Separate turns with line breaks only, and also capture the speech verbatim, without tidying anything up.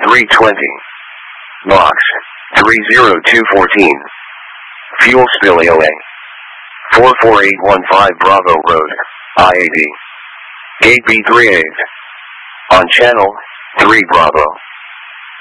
three twenty. Box three zero two fourteen. Fuel spill A O A. four four eight one five Bravo Road, I eighty. Gate B three eight. On channel three Bravo.